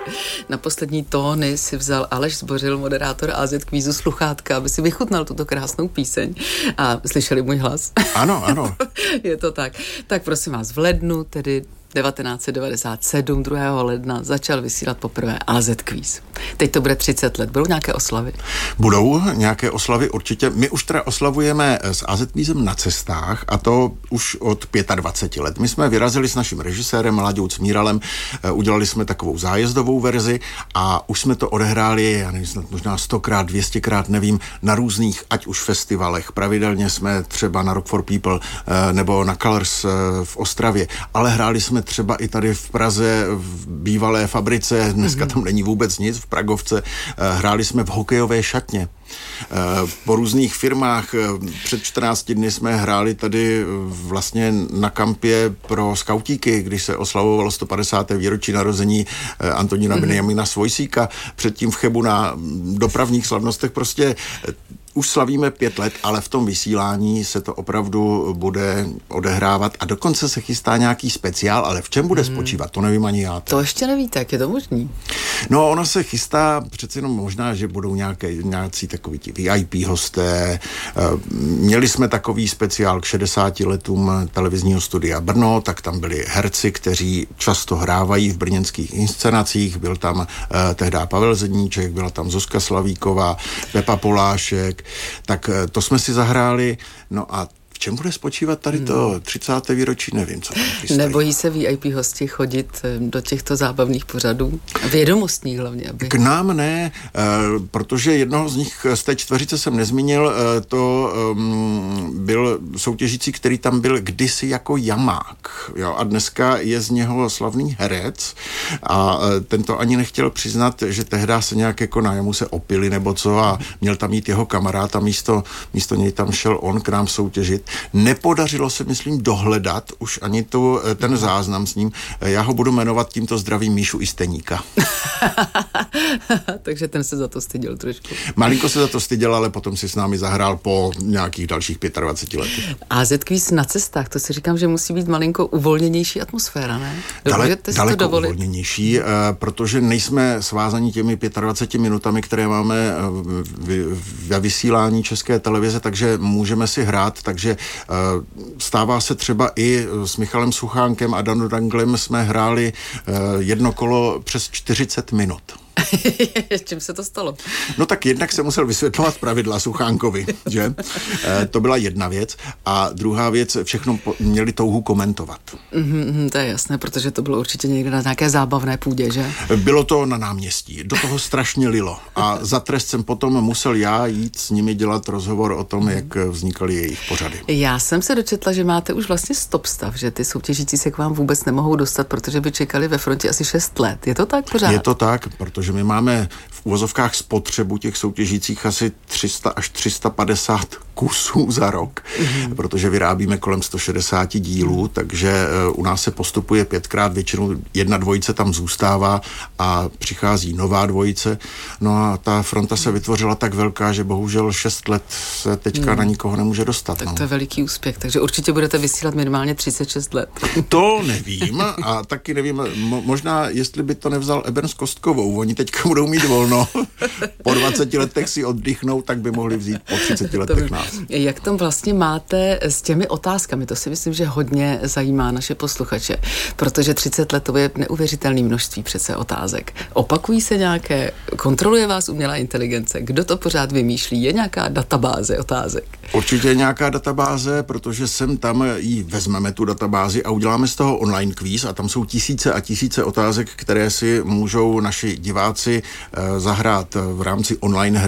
Na poslední tóny si vzal Aleš Zbořil, moderátor AZ Kvízu, sluchátka, aby si vychutnal tuto krásnou píseň. A slyšeli můj hlas? Ano. Je to tak. Tak prosím vás, v lednu, tedy 1997, 2. ledna, začal vysílat poprvé AZ Kvíz. Teď to bude 30 let. Budou nějaké oslavy? Budou nějaké oslavy určitě. My už teda oslavujeme s AZ Kvízem na cestách, a to už od 25 let. My jsme vyrazili s naším režisérem Láďou Cmíralem, udělali jsme takovou zájezdovou verzi a už jsme to odehráli, já nevím, snad možná 100krát, 200krát, nevím, na různých, ať už festivalech. Pravidelně jsme třeba na Rock for People nebo na Colors v Ostravě, ale hráli jsme třeba i tady v Praze v bývalé fabrice, dneska tam není vůbec nic, v Pragovce, hráli jsme v hokejové šatně. Po různých firmách. Před 14 dny jsme hráli tady vlastně na kampě pro skautíky, když se oslavovalo 150. výročí narození Antonína Benjamina Svojsíka, předtím v Chebu na dopravních slavnostech. Prostě už slavíme 5 let, ale v tom vysílání se to opravdu bude odehrávat a dokonce se chystá nějaký speciál, ale v čem bude spočívat, to nevím ani já. To ještě nevíte, jak je to možný? No, ono se chystá přeci jenom možná, že budou nějací takový ti VIP hosté. Měli jsme takový speciál k 60 letům televizního studia Brno, tak tam byli herci, kteří často hrávají v brněnských inscenacích. Byl tam tehdy Pavel Zedníček, byla tam Zuzka Slavíková, Pepa Polášek, tak to jsme si zahráli. No a v čem bude spočívat tady to 30. výročí, nevím, co tam chystají. Nebojí se VIP hosti chodit do těchto zábavných pořadů? Vědomostních hlavně. Aby... K nám ne, protože jednoho z nich z té čtveřice jsem nezmínil, to byl soutěžící, který tam byl kdysi jako jamák. Jo, a dneska je z něho slavný herec a ten to ani nechtěl přiznat, že tehdy se nějak jako na jemu se opili nebo co a měl tam jít jeho kamarád a místo něj tam šel on k nám soutěžit. Nepodařilo se, myslím, dohledat už ani ten záznam s ním. Já ho budu jmenovat tímto zdravím Míšu Isteníka. Takže ten se za to styděl trošku. Malinko se za to styděl, ale potom si s námi zahrál po nějakých dalších 25 letech. AZ Kvíz na cestách, to si říkám, že musí být malinko uvolněnější atmosféra, ne? Daleko uvolněnější, protože nejsme svázaní těmi 25 minutami, které máme ve vysílání České televize, takže můžeme si hrát, takže stává se třeba i s Michalem Suchánkem a Danou Danglem jsme hráli jedno kolo přes 40 minut. Čím se to stalo? No tak jednak se musel vysvětlovat pravidla Suchánkovi, že? To byla jedna věc. A druhá věc, všechno měli touhu komentovat. To je jasné, protože to bylo určitě někde na nějaké zábavné půdě, že? Bylo to na náměstí. Do toho strašně lilo. A za trest jsem potom musel já jít s nimi dělat rozhovor o tom, jak vznikaly jejich pořady. Já jsem se dočetla, že máte už vlastně stop stav, že ty soutěžící se k vám vůbec nemohou dostat, protože by čekali ve frontě asi 6 let. Je to tak pořád? Je to tak, protože my máme v uvozovkách spotřebu těch soutěžících asi 300 až 350 kusů za rok, protože vyrábíme kolem 160 dílů, takže u nás se postupuje 5krát, většinou 1 dvojice tam zůstává a přichází nová dvojice. No a ta fronta se vytvořila tak velká, že bohužel 6 let se teďka na nikoho nemůže dostat. Tak to je veliký úspěch, takže určitě budete vysílat minimálně 36 let. To nevím a taky nevím, možná jestli by to nevzal Eben s Kostkovou, oni teďka budou mít volno, po 20 letech si oddychnou, tak by mohli vzít po 30 letech nás. Jak tam vlastně máte s těmi otázkami? To si myslím, že hodně zajímá naše posluchače, protože 30 let to je neuvěřitelné množství přece otázek. Opakují se nějaké? Kontroluje vás umělá inteligence? Kdo to pořád vymýšlí? Je nějaká databáze otázek? Určitě je nějaká databáze, protože sem tam jí vezmeme tu databázi a uděláme z toho online kvíz a tam jsou tisíce a tisíce otázek, které si můžou naši diváci zahrát v rámci online hry.